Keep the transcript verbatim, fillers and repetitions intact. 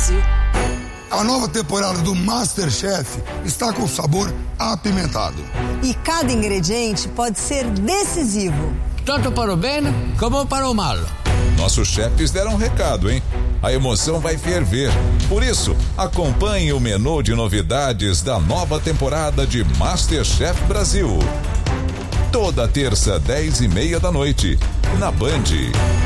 Brasil. A nova temporada do MasterChef está com sabor apimentado. E cada ingrediente pode ser decisivo. Tanto para o bem como para o mal. Nossos chefes deram um recado, hein? A emoção vai ferver. Por isso, acompanhe o menu de novidades da nova temporada de MasterChef Brasil. Toda terça, dez e meia da noite, na Band.